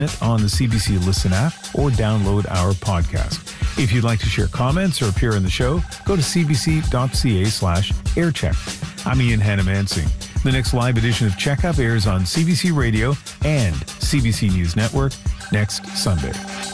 on the CBC Listen app or download our podcast. If you'd like to share comments or appear on the show, go to cbc.ca/aircheck. I'm Ian Hannah-Mansing. The next live edition of Checkup airs on CBC Radio and CBC News Network next Sunday.